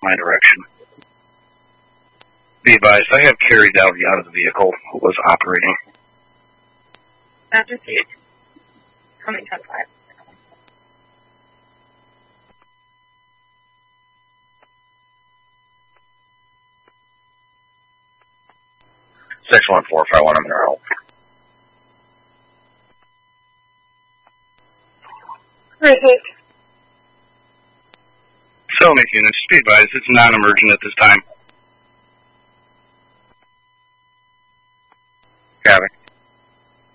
my direction. Be advised, I have carried Dalby out of the vehicle who was operating. That's received. Coming 10-5. Section 1451, I'm in your help. Received. Cellmate units, be advised, it's non-emergent at this time.